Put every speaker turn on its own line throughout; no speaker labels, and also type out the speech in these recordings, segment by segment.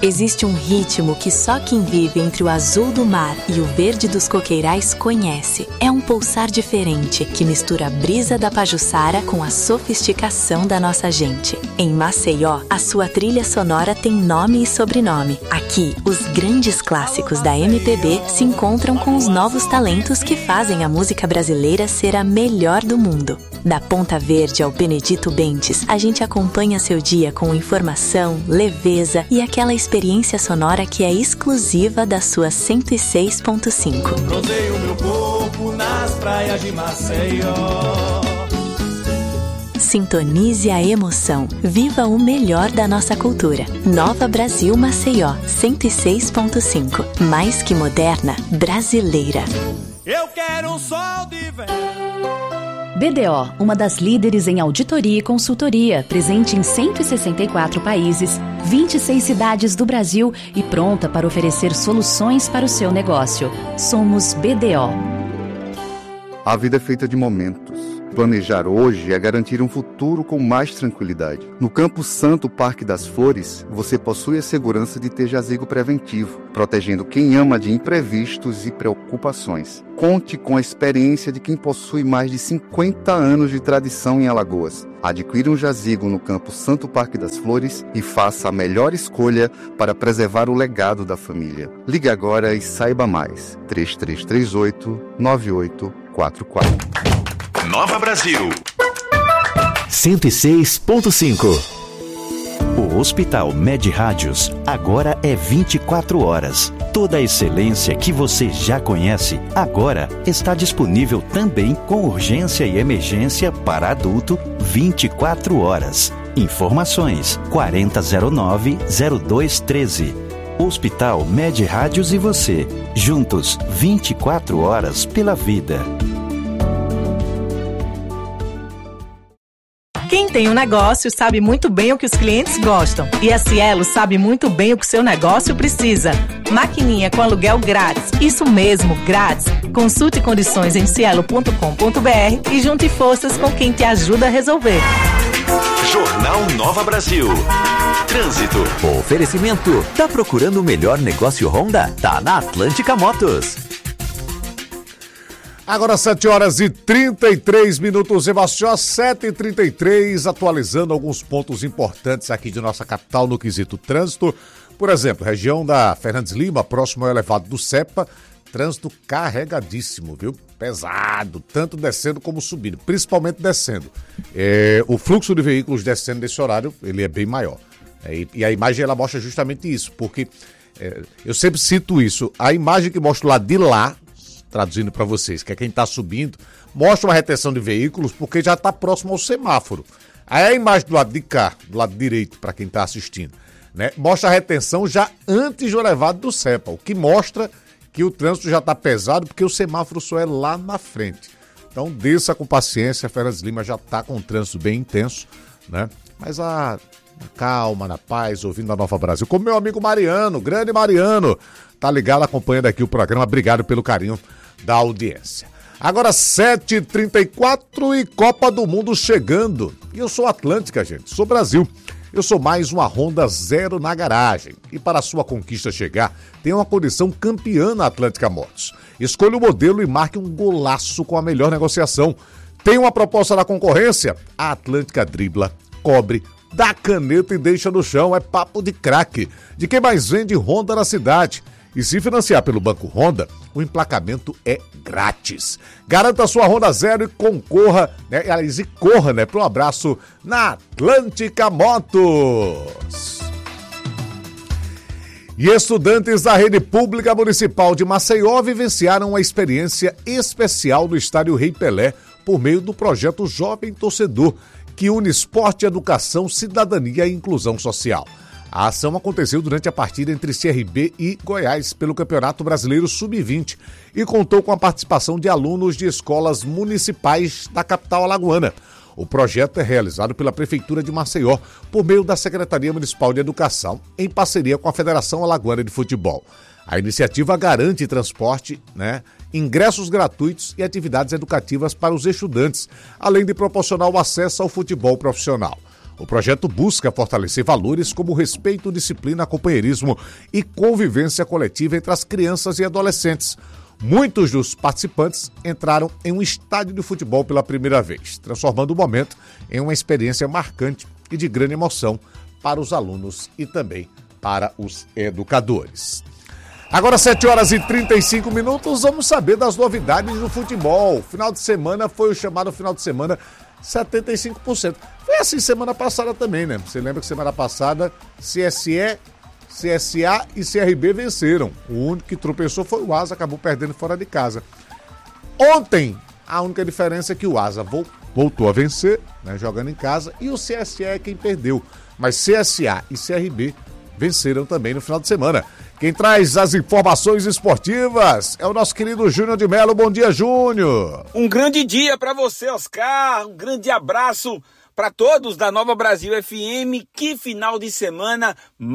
Existe um ritmo que só quem vive entre o azul do mar e o verde dos coqueirais conhece. É um pulsar diferente que mistura a brisa da Pajuçara com a sofisticação da nossa gente. Em Maceió, a sua trilha sonora tem nome e sobrenome. Aqui, os grandes clássicos da MPB se encontram com os novos talentos que fazem a música brasileira ser a melhor do mundo. Da Ponta Verde ao Benedito Bentes, a gente acompanha seu dia com informação, leveza e aquela experiência sonora que é exclusiva da sua 106.5.
Bronzeio meu corpo nas praias de Maceió.
Sintonize a emoção. Viva o melhor da nossa cultura. Nova Brasil Maceió, 106.5. Mais que moderna, brasileira.
Eu quero um sol de verão.
BDO, uma das líderes em auditoria e consultoria, presente em 164 países, 26 cidades do Brasil e pronta para oferecer soluções para o seu negócio. Somos BDO.
A vida é feita de momentos. Planejar hoje é garantir um futuro com mais tranquilidade. No Campo Santo Parque das Flores, você possui a segurança de ter jazigo preventivo, protegendo quem ama de imprevistos e preocupações. Conte com a experiência de quem possui mais de 50 anos de tradição em Alagoas. Adquira um jazigo no Campo Santo Parque das Flores e faça a melhor escolha para preservar o legado da família. Ligue agora e saiba mais. 3338-9844.
Nova Brasil 106.5. O Hospital Med Rádios agora é 24 horas. Toda a excelência que você já conhece agora está disponível também com urgência e emergência para adulto 24 horas. Informações 4009-0213. Hospital Med Rádios e você, juntos 24 horas pela vida.
Quem tem um negócio sabe muito bem o que os clientes gostam. E a Cielo sabe muito bem o que seu negócio precisa. Maquininha com aluguel grátis. Isso mesmo, grátis. Consulte condições em cielo.com.br e junte forças com quem te ajuda a resolver.
Jornal Nova Brasil. Trânsito.
Oferecimento. Tá procurando o melhor negócio Honda? Tá na Atlântica Motos.
Agora 7 horas e 33 minutos, Sebastião, 7h33, atualizando alguns pontos importantes aqui de nossa capital no quesito trânsito. Por exemplo, região da Fernandes Lima, próximo ao elevado do Cepa, trânsito carregadíssimo, viu? Pesado, tanto descendo como subindo, principalmente descendo. O fluxo de veículos descendo nesse horário, ele é bem maior. E a imagem, ela mostra justamente isso, porque eu sempre cito isso, a imagem que mostra lá de lá, traduzindo para vocês, que é quem está subindo, mostra uma retenção de veículos porque já está próximo ao semáforo. Aí a imagem do lado de cá, do lado direito, para quem está assistindo, né, mostra a retenção já antes do elevado do Cepa, o que mostra que o trânsito já está pesado porque o semáforo só é lá na frente. Então desça com paciência, Fernandes Lima já está com um trânsito bem intenso, né? Mas na calma, na paz, ouvindo a Nova Brasil, como meu amigo Mariano, grande Mariano, tá ligado, acompanhando aqui o programa, obrigado pelo carinho da audiência. Agora 7h34 e Copa do Mundo chegando. E eu sou Atlântica, gente, sou Brasil. Eu sou mais uma Honda Zero na garagem. E para a sua conquista chegar, tem uma condição campeã na Atlântica Motos. Escolha o modelo e marque um golaço com a melhor negociação. Tem uma proposta da concorrência? A Atlântica dribla, cobre, dá caneta e deixa no chão. É papo de craque, de quem mais vende Honda na cidade. E se financiar pelo Banco Honda, o emplacamento é grátis. Garanta a sua Honda Zero e concorra, né? E corra, né, para um abraço na Atlântica Motos. E estudantes da Rede Pública Municipal de Maceió vivenciaram uma experiência especial no Estádio Rei Pelé por meio do projeto Jovem Torcedor, que une esporte, educação, cidadania e inclusão social. A ação aconteceu durante a partida entre CRB e Goiás pelo Campeonato Brasileiro Sub-20 e contou com a participação de alunos de escolas municipais da capital alagoana. O projeto é realizado pela Prefeitura de Maceió por meio da Secretaria Municipal de Educação, em parceria com a Federação Alagoana de Futebol. A iniciativa garante transporte, né, ingressos gratuitos e atividades educativas para os estudantes, além de proporcionar o acesso ao futebol profissional. O projeto busca fortalecer valores como respeito, disciplina, companheirismo e convivência coletiva entre as crianças e adolescentes. Muitos dos participantes entraram em um estádio de futebol pela primeira vez, transformando o momento em uma experiência marcante e de grande emoção para os alunos e também para os educadores. Agora 7h35, vamos saber das novidades do futebol. Final de semana foi o chamado final de semana 75%. Foi assim semana passada também, né? Você lembra que semana passada CSE, CSA e CRB venceram. O único que tropeçou foi o Asa, acabou perdendo fora de casa. Ontem, a única diferença é que o Asa voltou a vencer, né, jogando em casa, e o CSE é quem perdeu. Mas CSA e CRB venceram também no final de semana. Quem traz as informações esportivas é o nosso querido Júnior de Mello. Bom dia, Júnior!
Um grande dia para você, Oscar. Um grande abraço para todos da Nova Brasil FM. Que final de semana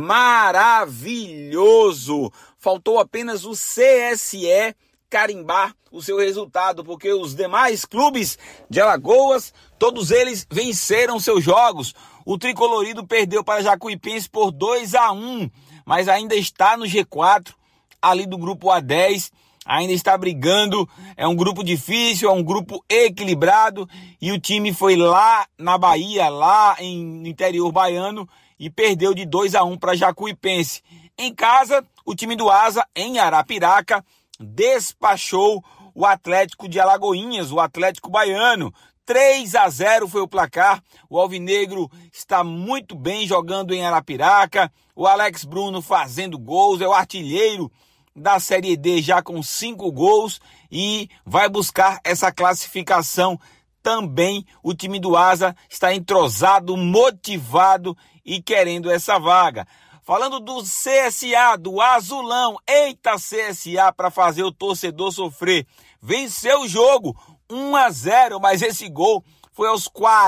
maravilhoso! Faltou apenas o CSE carimbar o seu resultado, porque os demais clubes de Alagoas, todos eles venceram seus jogos. O tricolorido perdeu para Jacuipense por 2-1, mas ainda está no G4, ali do grupo A10, ainda está brigando. É um grupo difícil, é um grupo equilibrado, e o time foi lá na Bahia, lá no interior baiano, e perdeu de 2-1 para Jacuipense. Em casa, o time do Asa, em Arapiraca, despachou o Atlético de Alagoinhas, o Atlético Baiano. 3-0 foi o placar. O Alvinegro está muito bem jogando em Arapiraca. O Alex Bruno fazendo gols, é o artilheiro da Série D já com 5 gols e vai buscar essa classificação também. O time do Asa está entrosado, motivado e querendo essa vaga. Falando do CSA, do Azulão, eita CSA para fazer o torcedor sofrer. Venceu o jogo 1-0, mas esse gol foi aos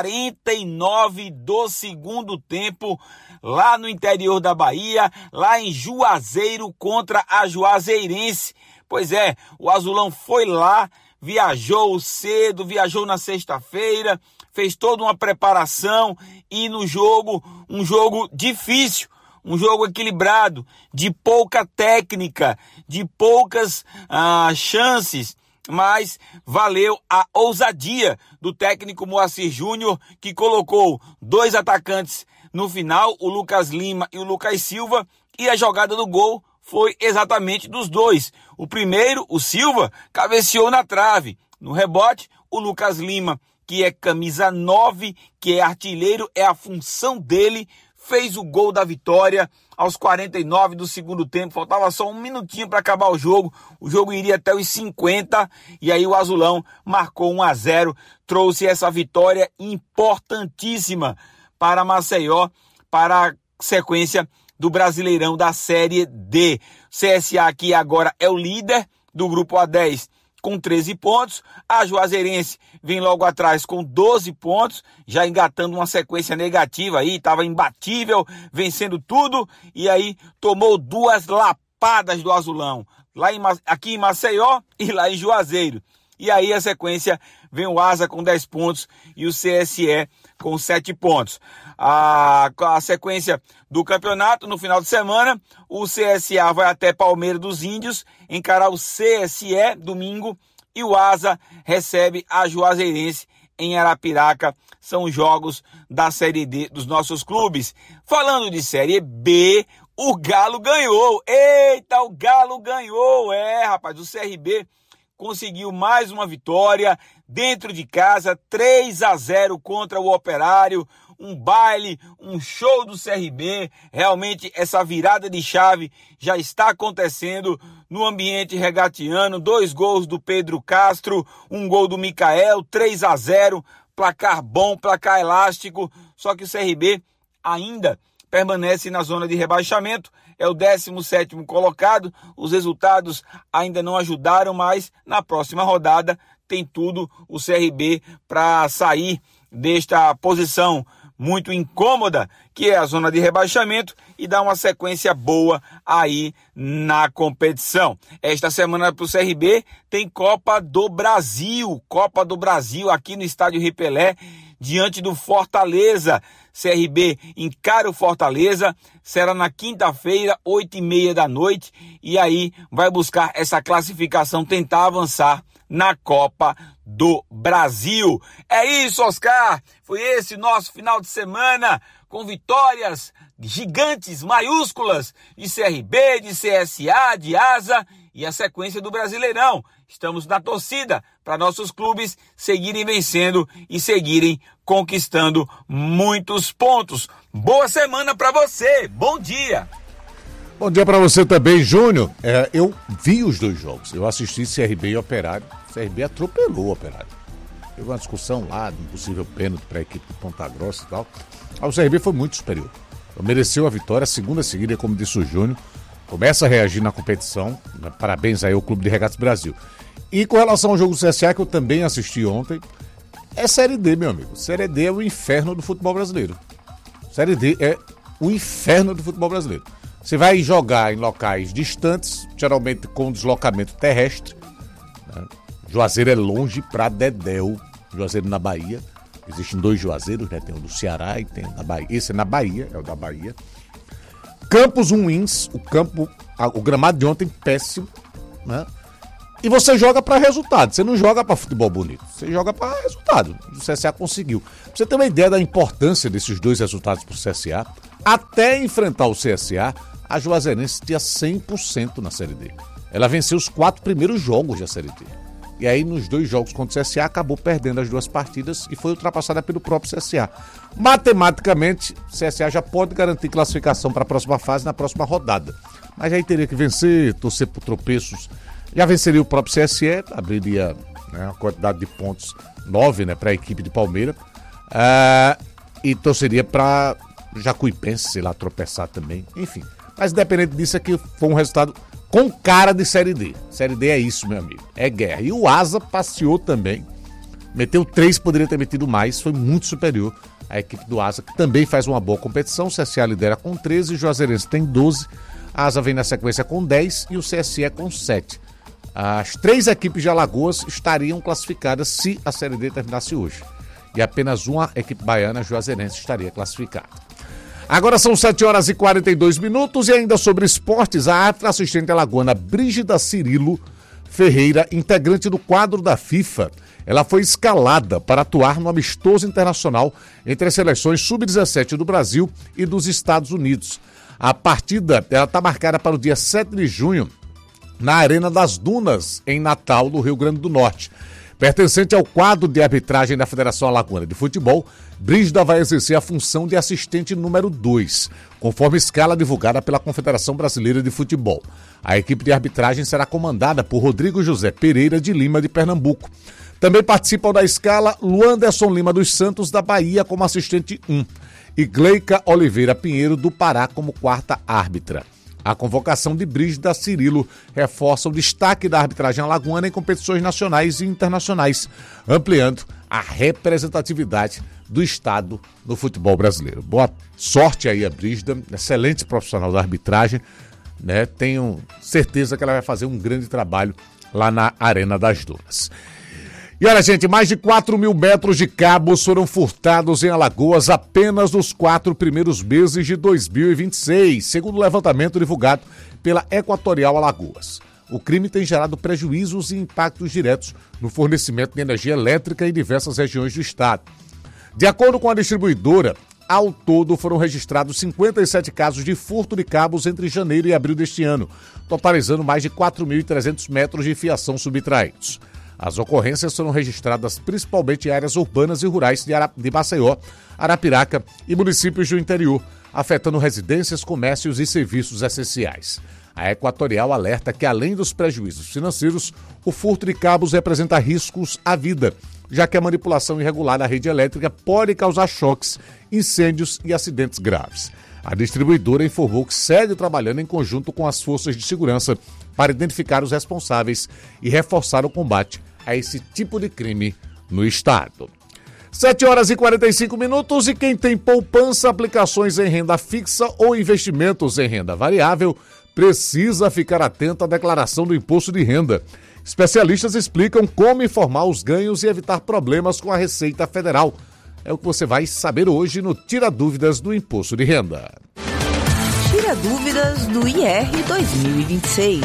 49 do segundo tempo, lá no interior da Bahia, lá em Juazeiro contra a Juazeirense. Pois é, o Azulão foi lá, viajou cedo, viajou na sexta-feira, fez toda uma preparação e no jogo, um jogo difícil, um jogo equilibrado, de pouca técnica, de poucas chances, mas valeu a ousadia do técnico Moacir Júnior, que colocou 2 atacantes no final, o Lucas Lima e o Lucas Silva, e a jogada do gol foi exatamente dos dois. O primeiro, o Silva, cabeceou na trave. No rebote, o Lucas Lima, que é camisa 9, que é artilheiro, é a função dele, fez o gol da vitória aos 49 do segundo tempo. Faltava só um minutinho para acabar o jogo iria até os 50, e aí o Azulão marcou 1-0, trouxe essa vitória importantíssima para Maceió, para a sequência do Brasileirão da Série D. CSA aqui agora é o líder do grupo A10 com 13 pontos, a Juazeirense vem logo atrás com 12 pontos, já engatando uma sequência negativa aí, estava imbatível, vencendo tudo, e aí tomou 2 lapadas do Azulão, aqui em Maceió e lá em Juazeiro. E aí a sequência vem o Asa com 10 pontos e o CSE com 7 pontos. A sequência do campeonato no final de semana, o CSA vai até Palmeiras dos Índios encarar o CSE domingo e o Asa recebe a Juazeirense em Arapiraca. São jogos da Série D dos nossos clubes. Falando de Série B, o Galo ganhou. Eita, o Galo ganhou. Rapaz, o CRB conseguiu mais uma vitória dentro de casa, 3-0 contra o Operário. Um baile, um show do CRB. Realmente essa virada de chave já está acontecendo no ambiente regatiano. 2 gols do Pedro Castro, 1 gol do Micael, 3-0, placar bom, placar elástico. Só que o CRB ainda permanece na zona de rebaixamento, é o 17º colocado. Os resultados ainda não ajudaram, mas na próxima rodada tem tudo o CRB para sair desta posição muito incômoda, que é a zona de rebaixamento, e dar uma sequência boa aí na competição. Esta semana para o CRB tem Copa do Brasil aqui no Estádio Ripelé, diante do Fortaleza. CRB encara o Fortaleza, será na quinta-feira, 8h30 da noite, e aí vai buscar essa classificação, tentar avançar na Copa do Brasil. É isso, Oscar, foi esse nosso final de semana, com vitórias gigantes, maiúsculas, de CRB, de CSA, de ASA e a sequência do Brasileirão. Estamos na torcida para nossos clubes seguirem vencendo e seguirem conquistando muitos pontos. Boa semana para você, bom dia!
Bom dia para você também, Júnior. Eu vi os dois jogos, eu assisti CRB e Operário. CRB atropelou o Operário. Teve uma discussão lá de um possível pênalti para a equipe de Ponta Grossa e tal. O CRB foi muito superior. Mereceu a vitória, segunda seguida, como disse o Júnior. Começa a reagir na competição. Parabéns aí ao Clube de Regatas Brasil. E com relação ao jogo do CSA, que eu também assisti ontem, é Série D, meu amigo. Série D é o inferno do futebol brasileiro. Série D é o inferno do futebol brasileiro. Você vai jogar em locais distantes, geralmente com deslocamento terrestre. Né? Juazeiro é longe pra dedéu. Juazeiro na Bahia. Existem 2 Juazeiros, né? Tem o do Ceará e tem o da Bahia. Esse é na Bahia, é o da Bahia. Campos ruins, o gramado de ontem péssimo, né? E você joga para resultado, você não joga para futebol bonito, você joga para resultado. O CSA conseguiu. Pra você ter uma ideia da importância desses 2 resultados pro CSA, até enfrentar o CSA, a Juazeirense tinha 100% na Série D. Ela venceu os 4 primeiros jogos da Série D. E aí, nos 2 jogos contra o CSA, acabou perdendo as 2 partidas e foi ultrapassada pelo próprio CSA. Matematicamente, o CSA já pode garantir classificação para a próxima fase, na próxima rodada. Mas aí teria que vencer, torcer por tropeços. Já venceria o próprio CSE, abriria, né, uma quantidade de pontos 9, né, para a equipe de Palmeiras. E torceria para Jacuipense, sei lá, tropeçar também. Enfim, mas independente disso, aqui foi um resultado com cara de Série D. Série D é isso, meu amigo. É guerra. E o Asa passeou também. Meteu 3, poderia ter metido mais. Foi muito superior à equipe do Asa, que também faz uma boa competição. O CSA lidera com 13, o Juazeirense tem 12. A Asa vem na sequência com 10 e o CSE com 7. As 3 equipes de Alagoas estariam classificadas se a Série D terminasse hoje. E apenas uma equipe baiana, Juazeirense, estaria classificada. Agora são 7h42 e ainda sobre esportes, a árbitra assistente alagoana Brígida Cirilo Ferreira, integrante do quadro da FIFA, ela foi escalada para atuar no amistoso internacional entre as seleções sub-17 do Brasil e dos Estados Unidos. A partida está marcada para o dia 7 de junho na Arena das Dunas, em Natal, no Rio Grande do Norte. Pertencente ao quadro de arbitragem da Federação Alagoana de Futebol, Brígida vai exercer a função de assistente número 2, conforme escala divulgada pela Confederação Brasileira de Futebol. A equipe de arbitragem será comandada por Rodrigo José Pereira de Lima, de Pernambuco. Também participam da escala Luanderson Lima dos Santos, da Bahia, como assistente 1, e Gleica Oliveira Pinheiro, do Pará, como quarta árbitra. A convocação de Brígida Cirilo reforça o destaque da arbitragem alagoana em competições nacionais e internacionais, ampliando a representatividade do Estado no futebol brasileiro. Boa sorte aí a Brígida, excelente profissional da arbitragem, né? Tenho certeza que ela vai fazer um grande trabalho lá na Arena das Dunas. E olha, gente, mais de 4.000 metros de cabos foram furtados em Alagoas apenas nos 4 primeiros meses de 2026, segundo o levantamento divulgado pela Equatorial Alagoas. O crime tem gerado prejuízos e impactos diretos no fornecimento de energia elétrica em diversas regiões do estado. De acordo com a distribuidora, ao todo foram registrados 57 casos de furto de cabos entre janeiro e abril deste ano, totalizando mais de 4.300 metros de fiação subtraídos. As ocorrências foram registradas principalmente em áreas urbanas e rurais de Maceió, Arapiraca e municípios do interior, afetando residências, comércios e serviços essenciais. A Equatorial alerta que, além dos prejuízos financeiros, o furto de cabos representa riscos à vida, já que a manipulação irregular da rede elétrica pode causar choques, incêndios e acidentes graves. A distribuidora informou que segue trabalhando em conjunto com as forças de segurança para identificar os responsáveis e reforçar o combate a esse tipo de crime no estado. 7h45 e quem tem poupança, aplicações em renda fixa ou investimentos em renda variável precisa ficar atento à declaração do imposto de renda. Especialistas explicam como informar os ganhos e evitar problemas com a Receita Federal. É o que você vai saber hoje no Tira Dúvidas do Imposto de Renda.
Tira Dúvidas do IR 2026.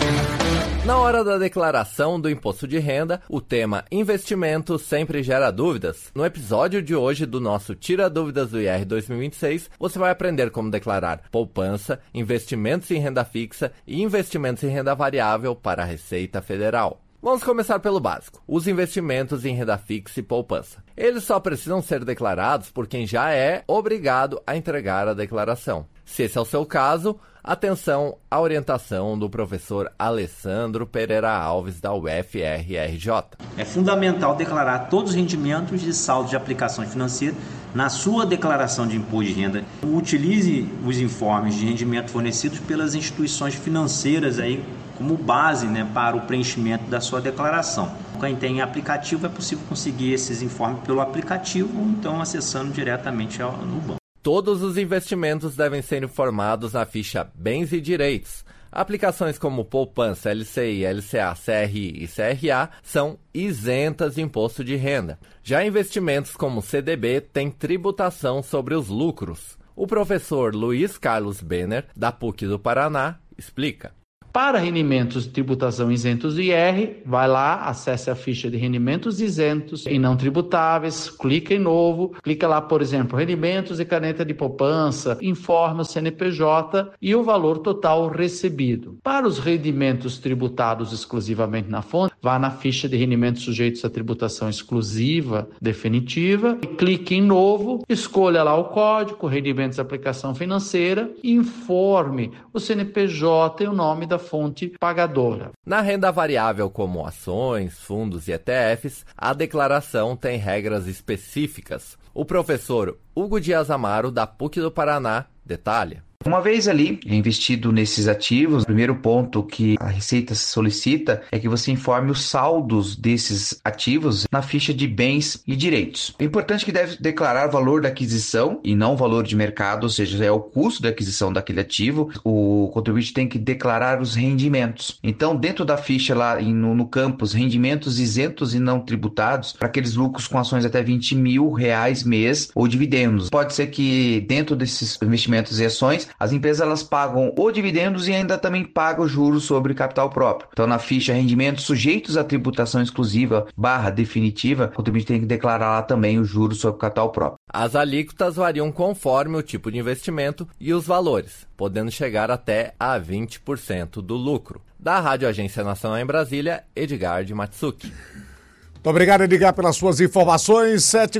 Na hora da declaração do imposto de renda, o tema investimento sempre gera dúvidas. No episódio de hoje do nosso Tira Dúvidas do IR 2026, você vai aprender como declarar poupança, investimentos em renda fixa e investimentos em renda variável para a Receita Federal. Vamos começar pelo básico, os investimentos em renda fixa e poupança. Eles só precisam ser declarados por quem já é obrigado a entregar a declaração. Se esse é o seu caso, atenção à orientação do professor Alessandro Pereira Alves, da UFRRJ.
É fundamental declarar todos os rendimentos de saldo de aplicação financeira na sua declaração de imposto de renda. Utilize os informes de rendimento fornecidos pelas instituições financeiras aí como base, para o preenchimento da sua declaração. Quem tem aplicativo é possível conseguir esses informes pelo aplicativo ou então acessando diretamente no banco.
Todos os investimentos devem ser informados na ficha Bens e Direitos. Aplicações como poupança, LCI, LCA, CRI e CRA são isentas de imposto de renda. Já investimentos como CDB têm tributação sobre os lucros. O professor Luiz Carlos Benner, da PUC do Paraná, explica.
Para rendimentos de tributação isentos do IR, vai lá, acesse a ficha de rendimentos isentos e não tributáveis, clica em novo, clica lá, por exemplo, rendimentos e caneta de poupança, informa o CNPJ e o valor total recebido. Para os rendimentos tributados exclusivamente na fonte, vá na ficha de rendimentos sujeitos à tributação exclusiva definitiva, clique em novo, escolha lá o código, rendimentos de aplicação financeira e informe o CNPJ e o nome da fonte pagadora.
Na renda variável, como ações, fundos e ETFs, a declaração tem regras específicas. O professor Hugo Dias Amaro, da PUC do Paraná, detalha.
Uma vez ali investido nesses ativos, o primeiro ponto que a Receita solicita é que você informe os saldos desses ativos na ficha de bens e direitos. É importante que deve declarar o valor da aquisição e não o valor de mercado, ou seja, é o custo da aquisição daquele ativo. O contribuinte tem que declarar os rendimentos. Então, dentro da ficha lá no campus, rendimentos isentos e não tributados, para aqueles lucros com ações até R$20 mil mês ou dividendos. Pode ser que dentro desses investimentos e ações, as empresas elas pagam ou dividendos e ainda também pagam juros sobre capital próprio. Então, na ficha rendimentos sujeitos à tributação exclusiva / definitiva, o contribuinte tem que declarar lá também o juros sobre capital próprio.
As alíquotas variam conforme o tipo de investimento e os valores, podendo chegar até a 20% do lucro. Da Rádio Agência Nacional em Brasília, Edgar de Matsuki.
Muito obrigado, Edgar, pelas suas informações.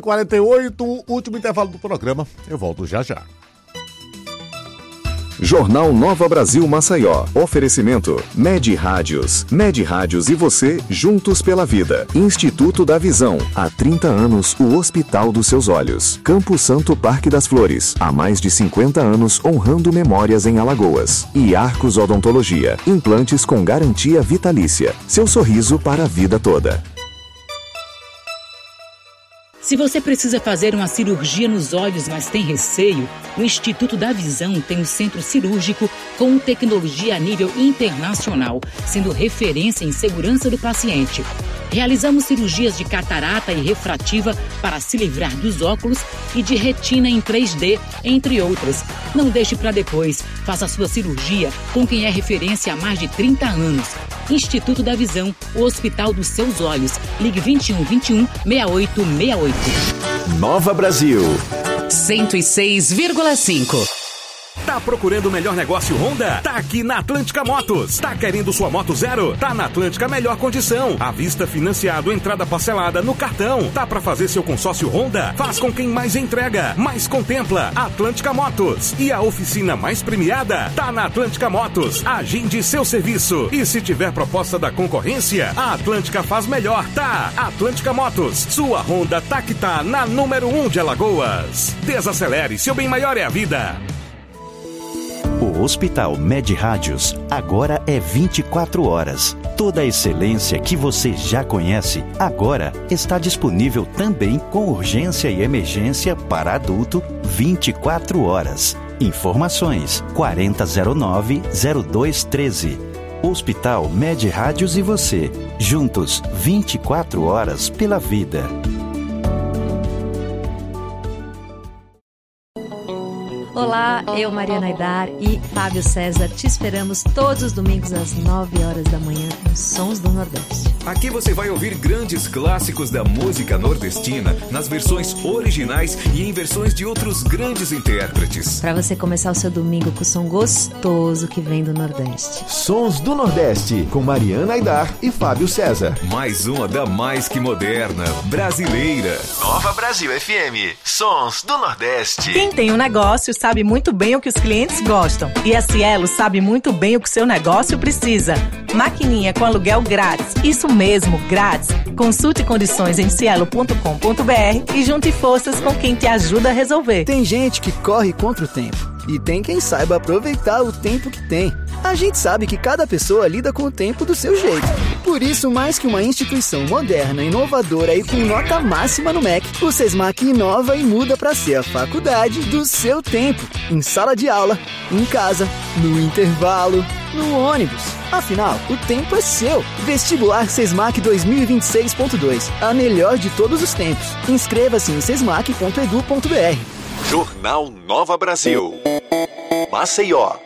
7h48, último intervalo do programa. Eu volto já já.
Jornal Nova Brasil Maceió. Oferecimento Med Rádios. Med Rádios e você, juntos pela vida. Instituto da Visão. Há 30 anos, o Hospital dos Seus Olhos. Campo Santo Parque das Flores. Há mais de 50 anos, honrando memórias em Alagoas. E Arcos Odontologia. Implantes com garantia vitalícia. Seu sorriso para a vida toda.
Se você precisa fazer uma cirurgia nos olhos, mas tem receio, o Instituto da Visão tem um centro cirúrgico com tecnologia a nível internacional, sendo referência em segurança do paciente. Realizamos cirurgias de catarata e refrativa para se livrar dos óculos e de retina em 3D, entre outras. Não deixe para depois. Faça sua cirurgia com quem é referência há mais de 30 anos. Instituto da Visão, o Hospital dos Seus Olhos. Ligue 2121 6868.
Nova Brasil
106,5.
Tá procurando o melhor negócio Honda? Tá aqui na Atlântica Motos. Tá querendo sua moto zero? Tá na Atlântica Melhor Condição. À vista, financiado, entrada parcelada no cartão. Tá pra fazer seu consórcio Honda? Faz com quem mais entrega, mais contempla. Atlântica Motos. E a oficina mais premiada? Tá na Atlântica Motos. Agende seu serviço. E se tiver proposta da concorrência, a Atlântica faz melhor, tá? Atlântica Motos. Sua Honda tá que tá na número 1 de Alagoas. Desacelere, seu bem maior é a vida.
O Hospital Med Rádios agora é 24 horas. Toda a excelência que você já conhece agora está disponível também com urgência e emergência para adulto 24 horas. Informações 4009-0213. Hospital Med Rádios e você, juntos 24 horas pela vida.
eu, Mariana Aidar e Fábio César te esperamos todos os domingos às 9 horas da manhã com Sons do Nordeste.
Aqui você vai ouvir grandes clássicos da música nordestina nas versões originais e em versões de outros grandes intérpretes.
Para você começar o seu domingo com o som gostoso que vem do Nordeste.
Sons do Nordeste, com Mariana Aidar e Fábio César.
Mais uma da mais que moderna, brasileira.
Nova Brasil FM, Sons do Nordeste.
Quem tem um negócio sabe muito bem o que os clientes gostam. E a Cielo sabe muito bem o que seu negócio precisa. Maquininha com aluguel grátis. Isso mesmo, grátis. Consulte condições em cielo.com.br e junte forças com quem te ajuda a resolver.
Tem gente que corre contra o tempo e tem quem saiba aproveitar o tempo que tem. A gente sabe que cada pessoa lida com o tempo do seu jeito. Por isso, mais que uma instituição moderna, inovadora e com nota máxima no MEC, o Sesmac inova e muda para ser a faculdade do seu tempo. Em sala de aula, em casa, no intervalo, no ônibus. Afinal, o tempo é seu. Vestibular Sesmac 2026.2. A melhor de todos os tempos. Inscreva-se em sesmac.edu.br.
Jornal Nova Brasil. Maceió.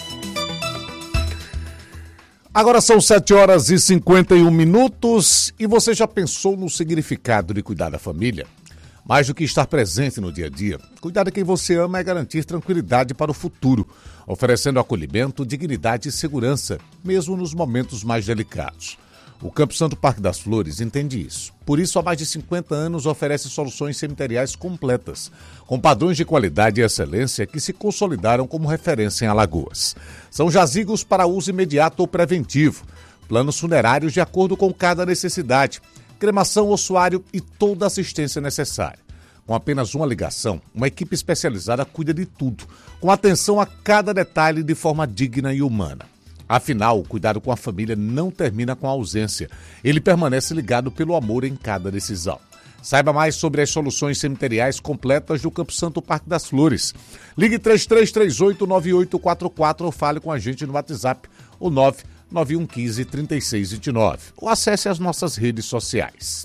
Agora são 7 horas e 51 minutos e você já pensou no significado de cuidar da família? Mais do que estar presente no dia a dia, cuidar de quem você ama é garantir tranquilidade para o futuro, oferecendo acolhimento, dignidade e segurança, mesmo nos momentos mais delicados. O Campo Santo Parque das Flores entende isso. Por isso, há mais de 50 anos, oferece soluções cemiteriais completas, com padrões de qualidade e excelência que se consolidaram como referência em Alagoas. São jazigos para uso imediato ou preventivo, planos funerários de acordo com cada necessidade, cremação, ossuário e toda a assistência necessária. Com apenas uma ligação, uma equipe especializada cuida de tudo, com atenção a cada detalhe de forma digna e humana. Afinal, o cuidado com a família não termina com a ausência. Ele permanece ligado pelo amor em cada decisão. Saiba mais sobre as soluções cemiteriais completas do Campo Santo Parque das Flores. Ligue 3338-9844 ou fale com a gente no WhatsApp, o 99115-3629. Ou acesse as nossas redes sociais.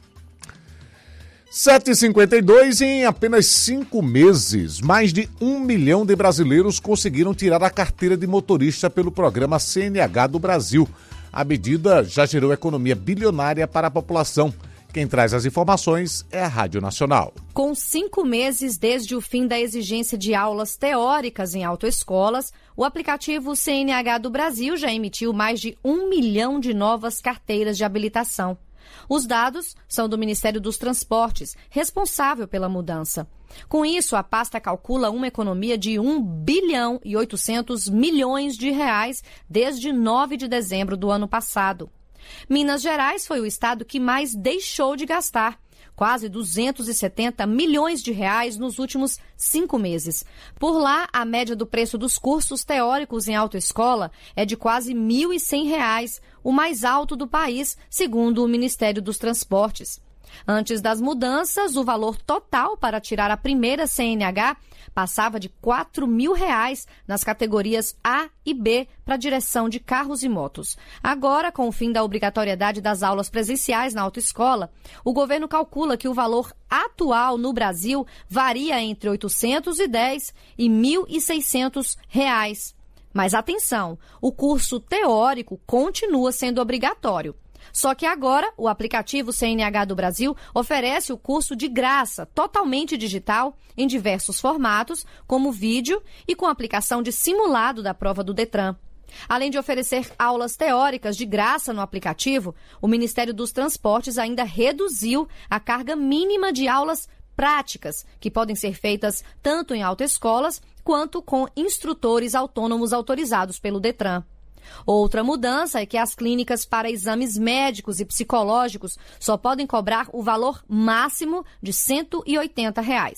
7h52, em apenas 5 meses, mais de 1 milhão de brasileiros conseguiram tirar a carteira de motorista pelo programa CNH do Brasil. A medida já gerou economia bilionária para a população. Quem traz as informações é a Rádio Nacional.
Com 5 meses desde o fim da exigência de aulas teóricas em autoescolas, o aplicativo CNH do Brasil já emitiu mais de 1 milhão de novas carteiras de habilitação. Os dados são do Ministério dos Transportes, responsável pela mudança. Com isso, a pasta calcula uma economia de 1 bilhão e 800 milhões de reais desde 9 de dezembro do ano passado. Minas Gerais foi o estado que mais deixou de gastar, quase 270 milhões de reais nos últimos 5 meses. Por lá, a média do preço dos cursos teóricos em autoescola é de quase R$ 1.100, o mais alto do país, segundo o Ministério dos Transportes. Antes das mudanças, o valor total para tirar a primeira CNH passava de R$ 4.000 nas categorias A e B para direção de carros e motos. Agora, com o fim da obrigatoriedade das aulas presenciais na autoescola, o governo calcula que o valor atual no Brasil varia entre R$ 810 e R$ 1.600. Mas atenção, o curso teórico continua sendo obrigatório. Só que agora, o aplicativo CNH do Brasil oferece o curso de graça, totalmente digital, em diversos formatos, como vídeo e com aplicação de simulado da prova do Detran. Além de oferecer aulas teóricas de graça no aplicativo, o Ministério dos Transportes ainda reduziu a carga mínima de aulas práticas, que podem ser feitas tanto em autoescolas quanto com instrutores autônomos autorizados pelo Detran. Outra mudança é que as clínicas para exames médicos e psicológicos só podem cobrar o valor máximo de R$ 180.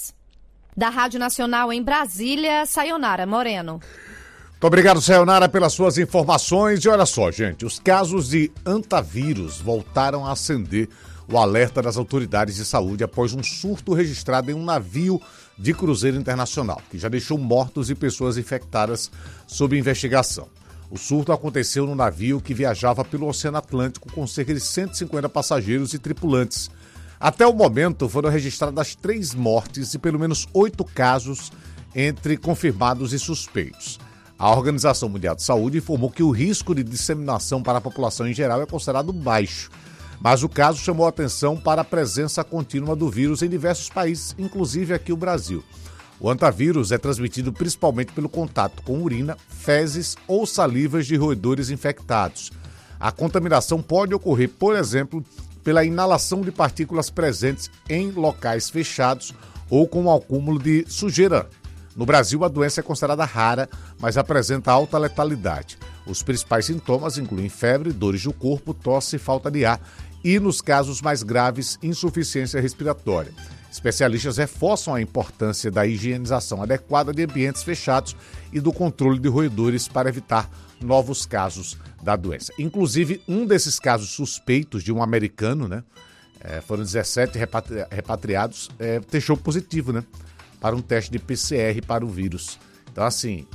Da Rádio Nacional em Brasília, Sayonara Moreno.
Muito obrigado, Sayonara, pelas suas informações. E olha só, gente, os casos de antavírus voltaram a acender o alerta das autoridades de saúde após um surto registrado em um navio de cruzeiro internacional, que já deixou mortos e pessoas infectadas sob investigação. O surto aconteceu no navio que viajava pelo Oceano Atlântico com cerca de 150 passageiros e tripulantes. Até o momento foram registradas 3 mortes e pelo menos 8 casos entre confirmados e suspeitos. A Organização Mundial de Saúde informou que o risco de disseminação para a população em geral é considerado baixo, mas o caso chamou a atenção para a presença contínua do vírus em diversos países, inclusive aqui o Brasil. O hantavírus é transmitido principalmente pelo contato com urina, fezes ou salivas de roedores infectados. A contaminação pode ocorrer, por exemplo, pela inalação de partículas presentes em locais fechados ou com o acúmulo de sujeira. No Brasil, a doença é considerada rara, mas apresenta alta letalidade. Os principais sintomas incluem febre, dores do corpo, tosse e falta de ar e, nos casos mais graves, insuficiência respiratória. Especialistas reforçam a importância da higienização adequada de ambientes fechados e do controle de roedores para evitar novos casos da doença. Inclusive, um desses casos suspeitos de um americano, né? Foram 17 repatriados, testou positivo, né? Para um teste de PCR para o vírus. Então, assim,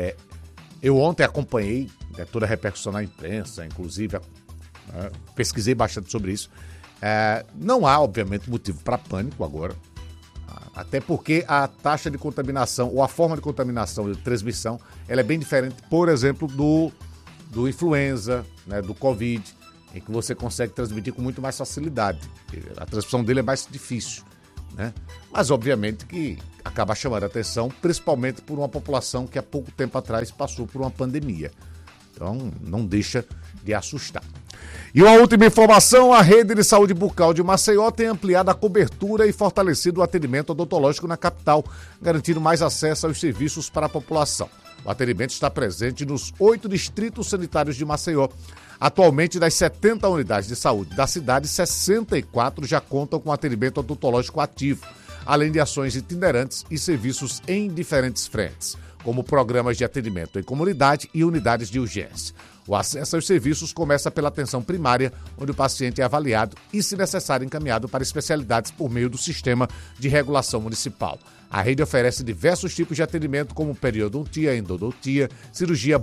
eu ontem acompanhei toda a repercussão na imprensa, inclusive pesquisei bastante sobre isso. Não há, obviamente, motivo para pânico agora, até porque a taxa de contaminação ou a forma de contaminação e de transmissão ela é bem diferente, por exemplo, do influenza, né, do Covid, em que você consegue transmitir com muito mais facilidade. A transmissão dele é mais difícil, né? Mas, obviamente, que acaba chamando a atenção, principalmente por uma população que há pouco tempo atrás passou por uma pandemia. Então, não deixa de assustar. E uma última informação, a Rede de Saúde Bucal de Maceió tem ampliado a cobertura e fortalecido o atendimento odontológico na capital, garantindo mais acesso aos serviços para a população. O atendimento está presente nos 8 distritos sanitários de Maceió. Atualmente, das 70 unidades de saúde da cidade, 64 já contam com atendimento odontológico ativo, além de ações itinerantes e serviços em diferentes frentes, como programas de atendimento em comunidade e unidades de urgência. O acesso aos serviços começa pela atenção primária, onde o paciente é avaliado e, se necessário, encaminhado para especialidades por meio do sistema de regulação municipal. A rede oferece diversos tipos de atendimento, como periodontia, endodontia, cirurgia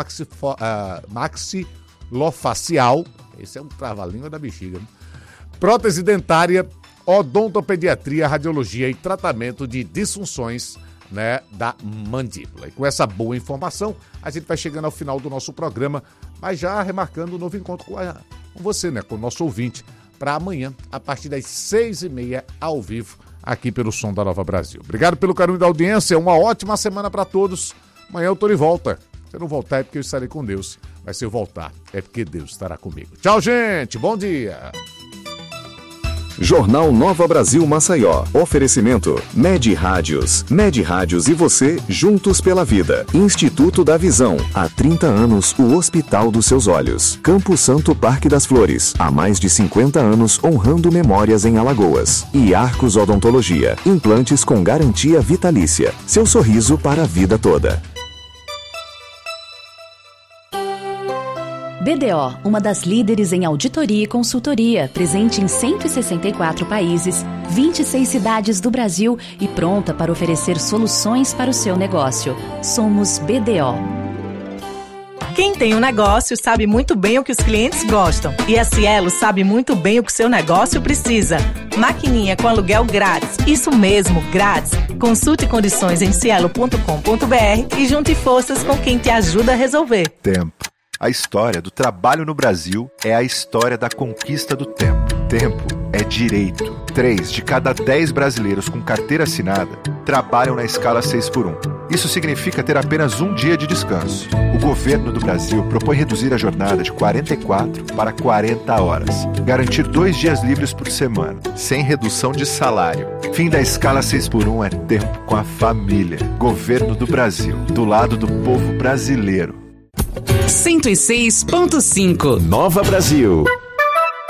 bucomaxilofacial, esse é um trava-língua da bexiga, né? Prótese dentária, odontopediatria, radiologia e tratamento de disfunções, né, da mandíbula. E com essa boa informação, a gente vai chegando ao final do nosso programa, mas já remarcando um novo encontro com você, né, com o nosso ouvinte, para amanhã, a partir das 6h30, ao vivo, aqui pelo Som da Nova Brasil. Obrigado pelo carinho da audiência, uma ótima semana para todos. Amanhã eu tô de volta. Se eu não voltar é porque eu estarei com Deus, mas se eu voltar é porque Deus estará comigo. Tchau, gente, bom dia!
Jornal Nova Brasil Maceió. Oferecimento Med Rádios. Med Rádios e você juntos pela vida. Instituto da Visão. Há 30 anos, o Hospital dos Seus Olhos. Campo Santo Parque das Flores. Há mais de 50 anos, honrando memórias em Alagoas. E Arcos Odontologia. Implantes com garantia vitalícia. Seu sorriso para a vida toda.
BDO, uma das líderes em auditoria e consultoria, presente em 164 países, 26 cidades do Brasil e pronta para oferecer soluções para o seu negócio. Somos BDO.
Quem tem um negócio sabe muito bem o que os clientes gostam. E a Cielo sabe muito bem o que o seu negócio precisa. Maquininha com aluguel grátis. Isso mesmo, grátis. Consulte condições em cielo.com.br e junte forças com quem te ajuda a resolver.
Tempo. A história do trabalho no Brasil é a história da conquista do tempo. Tempo é direito. 3 de cada 10 brasileiros com carteira assinada trabalham na escala 6x1. Isso significa ter apenas um dia de descanso. O governo do Brasil propõe reduzir a jornada de 44 para 40 horas. Garantir 2 dias livres por semana, sem redução de salário. Fim da escala 6x1 é tempo com a família. Governo do Brasil, do lado do povo brasileiro.
106.5
Nova Brasil.